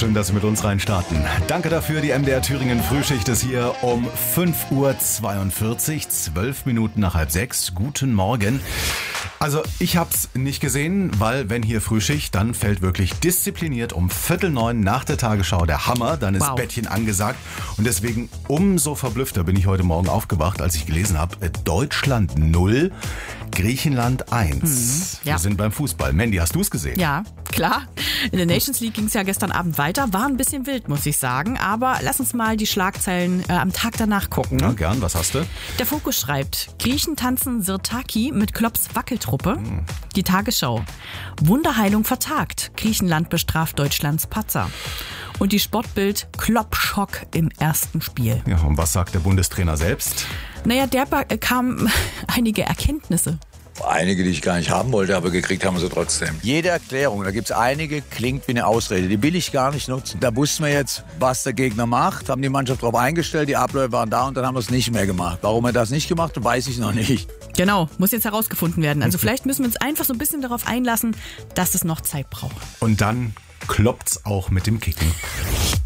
Schön, dass Sie mit uns reinstarten. Danke dafür. Die MDR Thüringen Frühschicht ist hier um 5:42 Uhr, 12 Minuten nach 5:30. Guten Morgen. Also ich hab's nicht gesehen, weil wenn hier Frühschicht, dann fällt wirklich diszipliniert um 8:45 nach der Tagesschau der Hammer. Dann ist Bettchen angesagt und deswegen umso verblüffter bin ich heute Morgen aufgewacht, als ich gelesen habe, Deutschland 0, Griechenland 1. Ja. Wir sind beim Fußball. Mandy, hast du es gesehen? Ja, klar. In der Nations League ging es ja gestern Abend weiter. War ein bisschen wild, muss ich sagen. Aber lass uns mal die Schlagzeilen am Tag danach gucken. Ja, gern. Was hast du? Der Fokus schreibt, Griechen tanzen Sirtaki mit Klopps Wackeltruppe. Die Tagesschau. Wunderheilung vertagt. Griechenland bestraft Deutschlands Patzer. Und die Sportbild, Klopp-Schock im ersten Spiel. Ja, und was sagt der Bundestrainer selbst? Naja, der bekam einige Erkenntnisse. Einige, die ich gar nicht haben wollte, aber gekriegt haben wir sie trotzdem. Jede Erklärung, da gibt es einige, klingt wie eine Ausrede. Die will ich gar nicht nutzen. Da wussten wir jetzt, was der Gegner macht, haben die Mannschaft darauf eingestellt, die Abläufe waren da und dann haben wir es nicht mehr gemacht. Warum er das nicht gemacht hat, weiß ich noch nicht. Genau, muss jetzt herausgefunden werden. Also vielleicht müssen wir uns einfach so ein bisschen darauf einlassen, dass es noch Zeit braucht. Und dann kloppt's auch mit dem Kicken.